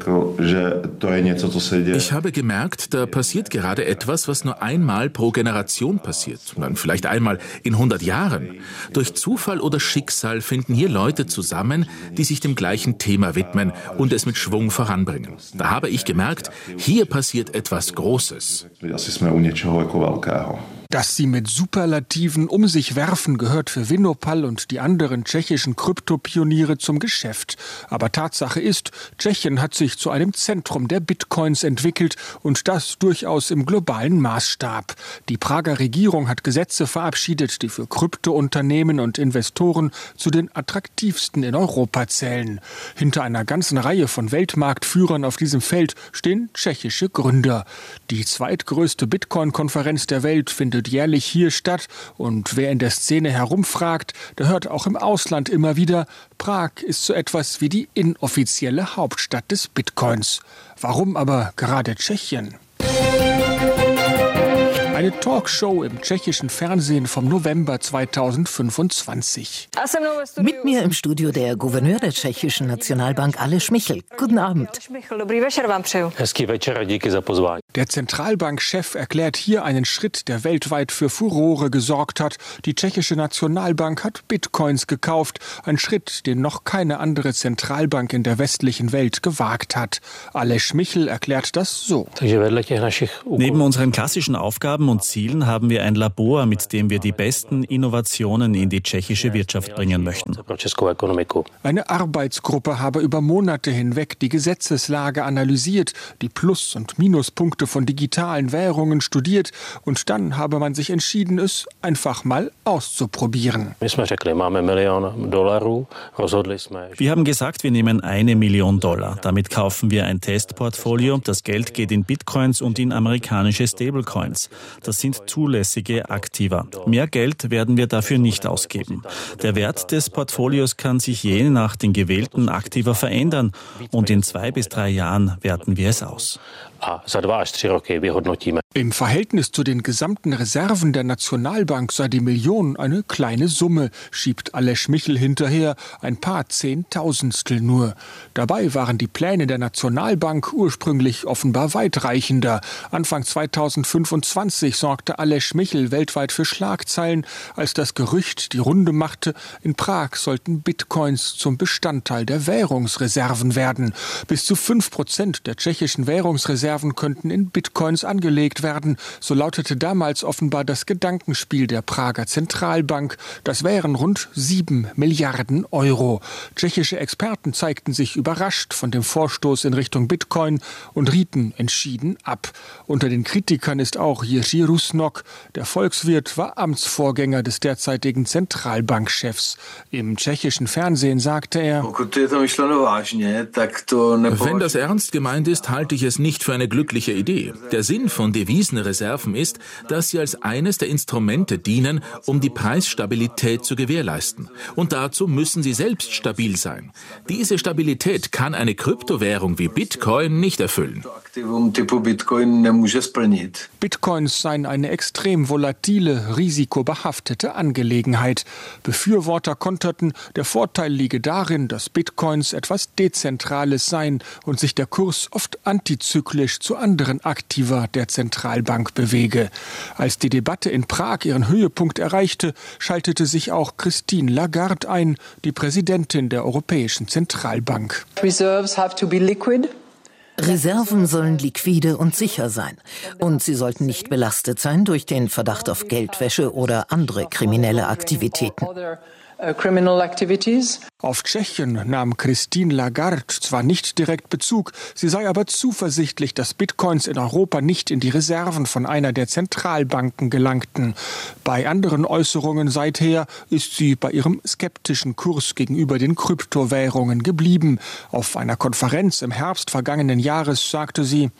habe gemerkt, da passiert gerade etwas, was nur einmal pro Generation passiert. Dann vielleicht einmal in 100 Jahren. Durch Zufall oder Schicksal finden hier Leute zusammen, die sich dem gleichen Thema widmen und es mit Schwung voranbringen. Da habe ich gemerkt, hier passiert etwas Großes. Dass sie mit Superlativen um sich werfen, gehört für Vinopal und die anderen tschechischen Kryptopioniere zum Geschäft. Aber Tatsache ist, Tschechien hat sich zu einem Zentrum der Bitcoins entwickelt und das durchaus im globalen Maßstab. Die Prager Regierung hat Gesetze verabschiedet, die für Kryptounternehmen und Investoren zu den attraktivsten in Europa zählen. Hinter einer ganzen Reihe von Weltmarktführern auf diesem Feld stehen tschechische Gründer. Die zweitgrößte Bitcoin-Konferenz der Welt findet jährlich hier statt und wer in der Szene herumfragt, der hört auch im Ausland immer wieder, Prag ist so etwas wie die inoffizielle Hauptstadt des Bitcoins. Warum aber gerade Tschechien? Eine Talkshow im tschechischen Fernsehen vom November 2025. Mit mir im Studio der Gouverneur der tschechischen Nationalbank Aleš Michel. Guten Abend. Der Zentralbankchef erklärt hier einen Schritt, der weltweit für Furore gesorgt hat. Die tschechische Nationalbank hat Bitcoins gekauft. Ein Schritt, den noch keine andere Zentralbank in der westlichen Welt gewagt hat. Aleš Michel erklärt das so. Neben unseren klassischen Aufgaben und Zielen haben wir ein Labor, mit dem wir die besten Innovationen in die tschechische Wirtschaft bringen möchten. Eine Arbeitsgruppe habe über Monate hinweg die Gesetzeslage analysiert, die Plus- und Minuspunkte von digitalen Währungen studiert und dann habe man sich entschieden, es einfach mal auszuprobieren. Wir haben gesagt, wir nehmen $1 Million. Damit kaufen wir ein Testportfolio. Das Geld geht in Bitcoins und in amerikanische Stablecoins. Das sind zulässige Aktiva. Mehr Geld werden wir dafür nicht ausgeben. Der Wert des Portfolios kann sich je nach den gewählten Aktiva verändern und in 2 bis 3 Jahren werten wir es aus. Im Verhältnis zu den gesamten Reserven der Nationalbank sei die Million eine kleine Summe, schiebt Aleš Michel hinterher, ein paar Zehntausendstel nur. Dabei waren die Pläne der Nationalbank ursprünglich offenbar weitreichender. Anfang 2025 sorgte Aleš Michel weltweit für Schlagzeilen, als das Gerücht die Runde machte, in Prag sollten Bitcoins zum Bestandteil der Währungsreserven werden. Bis zu 5% der tschechischen Währungsreserven könnten in Bitcoins angelegt werden. So lautete damals offenbar das Gedankenspiel der Prager Zentralbank. Das wären rund 7 Milliarden Euro. Tschechische Experten zeigten sich überrascht von dem Vorstoß in Richtung Bitcoin und rieten entschieden ab. Unter den Kritikern ist auch Jiří Rusnok. Der Volkswirt war Amtsvorgänger des derzeitigen Zentralbankchefs. Im tschechischen Fernsehen sagte er: Wenn das ernst gemeint ist, halte ich es nicht für eine glückliche Idee. Der Sinn von Devisenreserven ist, dass sie als eines der Instrumente dienen, um die Preisstabilität zu gewährleisten. Und dazu müssen sie selbst stabil sein. Diese Stabilität kann eine Kryptowährung wie Bitcoin nicht erfüllen. Bitcoins seien eine extrem volatile, risikobehaftete Angelegenheit. Befürworter konterten, der Vorteil liege darin, dass Bitcoins etwas Dezentrales seien und sich der Kurs oft antizyklisch zu anderen Aktiva der Zentralbank bewege. Als die Debatte in Prag ihren Höhepunkt erreichte, schaltete sich auch Christine Lagarde ein, die Präsidentin der Europäischen Zentralbank. Reserven sollen liquide und sicher sein. Und sie sollten nicht belastet sein durch den Verdacht auf Geldwäsche oder andere kriminelle Aktivitäten. Auf Tschechien nahm Christine Lagarde zwar nicht direkt Bezug, sie sei aber zuversichtlich, dass Bitcoins in Europa nicht in die Reserven von einer der Zentralbanken gelangten. Bei anderen Äußerungen seither ist sie bei ihrem skeptischen Kurs gegenüber den Kryptowährungen geblieben. Auf einer Konferenz im Herbst vergangenen Jahres sagte sie: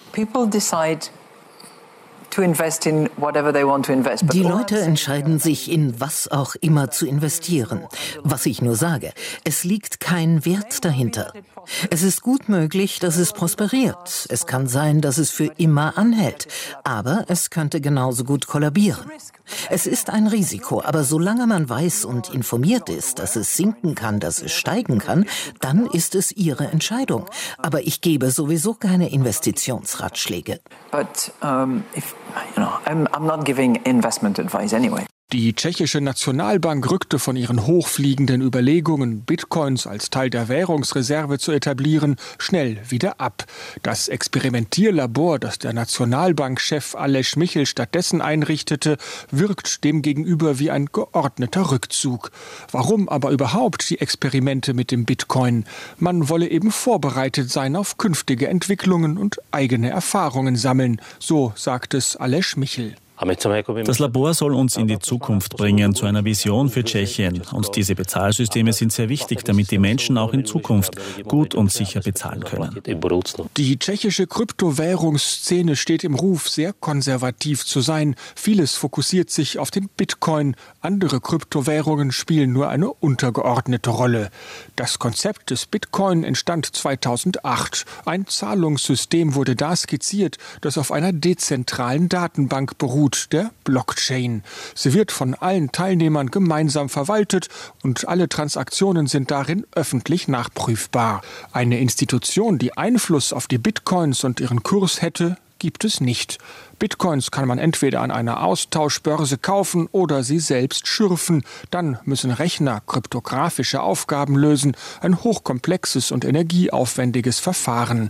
Die Leute entscheiden sich, in was auch immer zu investieren. Was ich nur sage, es liegt kein Wert dahinter. Es ist gut möglich, dass es prosperiert. Es kann sein, dass es für immer anhält. Aber es könnte genauso gut kollabieren. Es ist ein Risiko, aber solange man weiß und informiert ist, dass es sinken kann, dass es steigen kann, dann ist es Ihre Entscheidung. Aber ich gebe sowieso keine Investitionsratschläge. I'm not giving investment advice anyway. Die tschechische Nationalbank rückte von ihren hochfliegenden Überlegungen, Bitcoins als Teil der Währungsreserve zu etablieren, schnell wieder ab. Das Experimentierlabor, das der Nationalbankchef Aleš Michel stattdessen einrichtete, wirkt demgegenüber wie ein geordneter Rückzug. Warum aber überhaupt die Experimente mit dem Bitcoin? Man wolle eben vorbereitet sein auf künftige Entwicklungen und eigene Erfahrungen sammeln, so sagt es Aleš Michel. Das Labor soll uns in die Zukunft bringen, zu einer Vision für Tschechien. Und diese Bezahlsysteme sind sehr wichtig, damit die Menschen auch in Zukunft gut und sicher bezahlen können. Die tschechische Kryptowährungsszene steht im Ruf, sehr konservativ zu sein. Vieles fokussiert sich auf den Bitcoin. Andere Kryptowährungen spielen nur eine untergeordnete Rolle. Das Konzept des Bitcoin entstand 2008. Ein Zahlungssystem wurde da skizziert, das auf einer dezentralen Datenbank beruht, der Blockchain. Sie wird von allen Teilnehmern gemeinsam verwaltet und alle Transaktionen sind darin öffentlich nachprüfbar. Eine Institution, die Einfluss auf die Bitcoins und ihren Kurs hätte, gibt es nicht. Bitcoins kann man entweder an einer Austauschbörse kaufen oder sie selbst schürfen. Dann müssen Rechner kryptografische Aufgaben lösen. Ein hochkomplexes und energieaufwendiges Verfahren.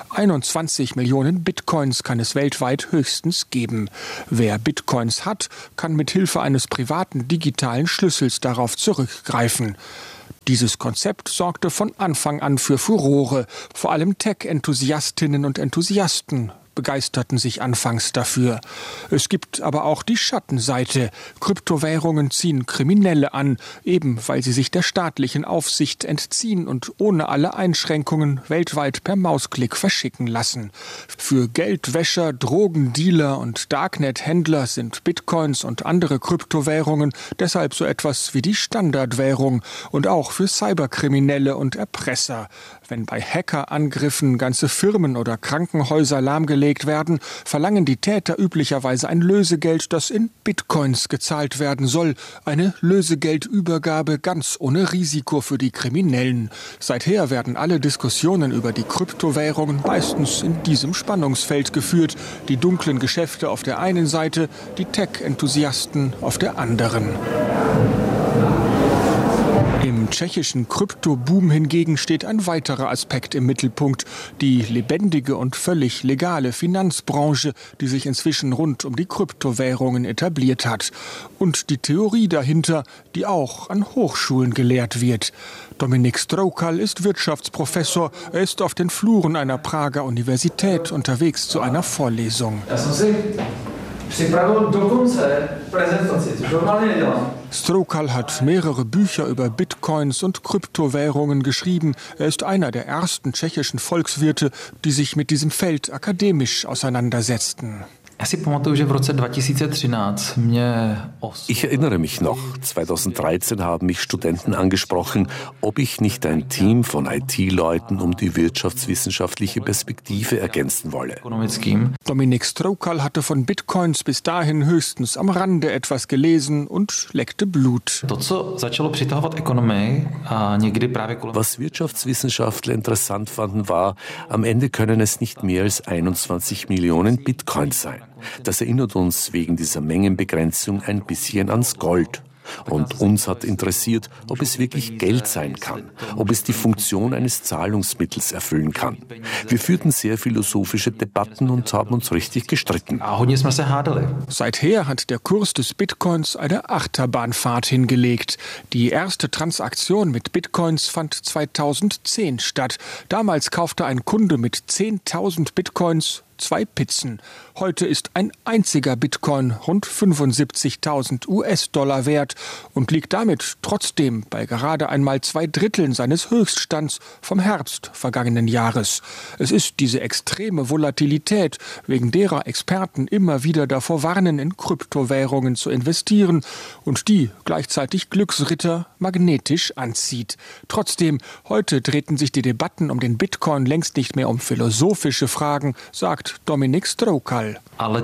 21 Millionen Bitcoins kann es weltweit höchstens geben. Wer Bitcoins hat, kann mit Hilfe eines privaten digitalen Schlüssels darauf zurückgreifen. Dieses Konzept sorgte von Anfang an für Furore. Vor allem Tech-Enthusiastinnen und Enthusiasten begeisterten sich anfangs dafür. Es gibt aber auch die Schattenseite. Kryptowährungen ziehen Kriminelle an, eben weil sie sich der staatlichen Aufsicht entziehen und ohne alle Einschränkungen weltweit per Mausklick verschicken lassen. Für Geldwäscher, Drogendealer und Darknet-Händler sind Bitcoins und andere Kryptowährungen deshalb so etwas wie die Standardwährung und auch für Cyberkriminelle und Erpresser. Wenn bei Hackerangriffen ganze Firmen oder Krankenhäuser lahmgelegt werden, verlangen die Täter üblicherweise ein Lösegeld, das in Bitcoins gezahlt werden soll. Eine Lösegeldübergabe ganz ohne Risiko für die Kriminellen. Seither werden alle Diskussionen über die Kryptowährungen meistens in diesem Spannungsfeld geführt. Die dunklen Geschäfte auf der einen Seite, die Tech-Enthusiasten auf der anderen. Im tschechischen Kryptoboom hingegen steht ein weiterer Aspekt im Mittelpunkt, die lebendige und völlig legale Finanzbranche, die sich inzwischen rund um die Kryptowährungen etabliert hat. Und die Theorie dahinter, die auch an Hochschulen gelehrt wird. Dominik Stroukal ist Wirtschaftsprofessor. Er ist auf den Fluren einer Prager Universität unterwegs zu einer Vorlesung. Stroukal hat mehrere Bücher über Bitcoins und Kryptowährungen geschrieben. Er ist einer der ersten tschechischen Volkswirte, die sich mit diesem Feld akademisch auseinandersetzten. Ich erinnere mich noch, 2013 haben mich Studenten angesprochen, ob ich nicht ein Team von IT-Leuten um die wirtschaftswissenschaftliche Perspektive ergänzen wolle. Dominik Stroukal hatte von Bitcoins bis dahin höchstens am Rande etwas gelesen und leckte Blut. Was Wirtschaftswissenschaftler interessant fanden, war, am Ende können es nicht mehr als 21 Millionen Bitcoins sein. Das erinnert uns wegen dieser Mengenbegrenzung ein bisschen ans Gold. Und uns hat interessiert, ob es wirklich Geld sein kann, ob es die Funktion eines Zahlungsmittels erfüllen kann. Wir führten sehr philosophische Debatten und haben uns richtig gestritten. Seither hat der Kurs des Bitcoins eine Achterbahnfahrt hingelegt. Die erste Transaktion mit Bitcoins fand 2010 statt. Damals kaufte ein Kunde mit 10.000 Bitcoins 2 Pizzen. Heute ist ein einziger Bitcoin rund 75.000 US-Dollar wert und liegt damit trotzdem bei gerade einmal 2/3 seines Höchststands vom Herbst vergangenen Jahres. Es ist diese extreme Volatilität, wegen derer Experten immer wieder davor warnen, in Kryptowährungen zu investieren und die gleichzeitig Glücksritter magnetisch anzieht. Trotzdem, heute drehten sich die Debatten um den Bitcoin längst nicht mehr um philosophische Fragen, sagt Dominik Stroukal.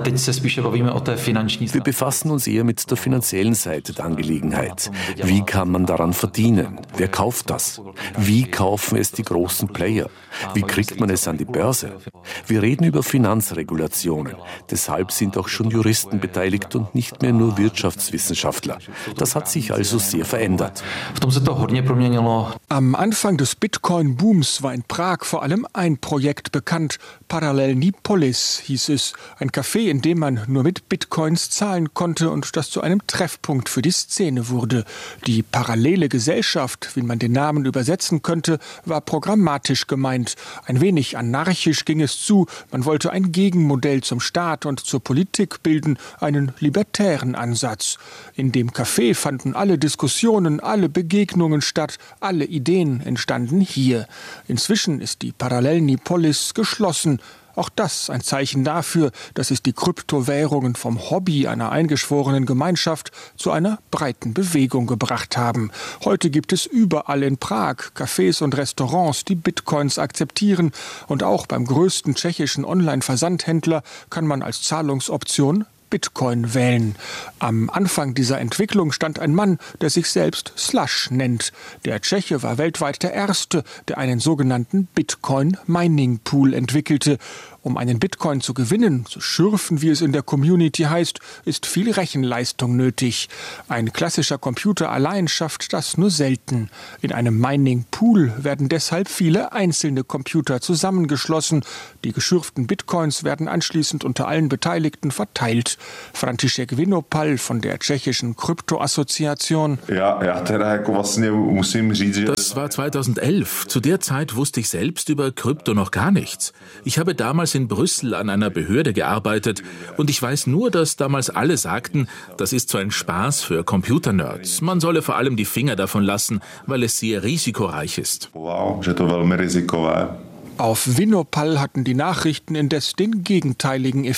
Wir befassen uns eher mit der finanziellen Seite der Angelegenheit. Wie kann man daran verdienen? Wer kauft das? Wie kaufen es die großen Player? Wie kriegt man es an die Börse? Wir reden über Finanzregulationen. Deshalb sind auch schon Juristen beteiligt und nicht mehr nur Wirtschaftswissenschaftler. Das hat sich also sehr verändert. Am Anfang des Bitcoin-Booms war in Prag vor allem ein Projekt bekannt. Parallelní Polis hieß es. Ein Café, in dem man nur mit Bitcoins zahlen konnte und das zu einem Treffpunkt für die Szene wurde. Die parallele Gesellschaft, wie man den Namen übersetzen könnte, war programmatisch gemeint. Ein wenig anarchisch ging es zu. Man wollte ein Gegenmodell zum Staat und zur Politik bilden, einen libertären Ansatz. In dem Café fanden alle Diskussionen, alle Begegnungen statt, alle Ideen entstanden hier. Inzwischen ist die Parallelní Polis geschlossen. Auch das ein Zeichen dafür, dass es die Kryptowährungen vom Hobby einer eingeschworenen Gemeinschaft zu einer breiten Bewegung gebracht haben. Heute gibt es überall in Prag Cafés und Restaurants, die Bitcoins akzeptieren. Und auch beim größten tschechischen Online-Versandhändler kann man als Zahlungsoption Bitcoin wählen. Am Anfang dieser Entwicklung stand ein Mann, der sich selbst Slush nennt. Der Tscheche war weltweit der Erste, der einen sogenannten Bitcoin-Mining-Pool entwickelte. Um einen Bitcoin zu gewinnen, zu schürfen, wie es in der Community heißt, ist viel Rechenleistung nötig. Ein klassischer Computer allein schafft das nur selten. In einem Mining-Pool werden deshalb viele einzelne Computer zusammengeschlossen. Die geschürften Bitcoins werden anschließend unter allen Beteiligten verteilt. František Vinopal von der tschechischen Kryptoassoziation. Das war 2011. Zu der Zeit wusste ich selbst über Krypto noch gar nichts. Ich habe damals in Brüssel an einer Behörde gearbeitet und ich weiß nur, dass damals alle sagten, das ist so ein Spaß für Computernerds. Man solle vor allem die Finger davon lassen, weil es sehr risikoreich ist. Auf Vinopal hatten die Nachrichten indes den gegenteiligen Effekt.